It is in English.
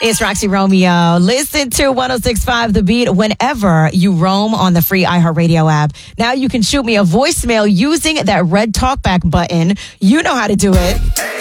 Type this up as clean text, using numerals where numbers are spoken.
It's Roxy Romeo. Listen to 106.5 The Beat whenever you roam on the free iHeartRadio app. Now you can shoot me a voicemail using that red talkback button. You know how to do it.